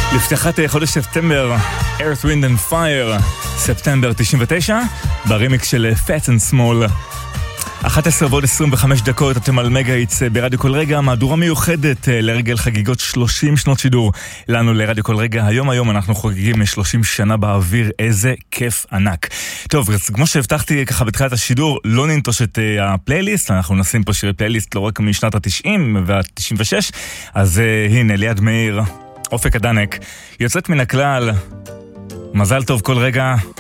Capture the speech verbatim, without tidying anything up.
לפתיחת חודש ספטמבר, Earth, Wind and Fire, ספטמבר תשעים ותשע, ברימיקס של Fat and Small. אחת עשרה ועוד עשרים וחמש דקות, אתם על מגה היטס ברדיו כל רגע, מהדורה מיוחדת לרגל חגיגות שלושים שנות שידור לנו לרדיו כל רגע. היום היום אנחנו חוגגים שלושים שנה באוויר, איזה כיף ענק. טוב, כמו שהבטחתי ככה בתחילת השידור, לא ננטוש את הפלייליסט, אנחנו נשים פה שירי פלייליסט לא רק משנת ה-תשעים וה-תשעים ושש, אז הנה, ליעד מאיר, אופק הדנק, יוצאת מן הכלל, מזל טוב כל רגע.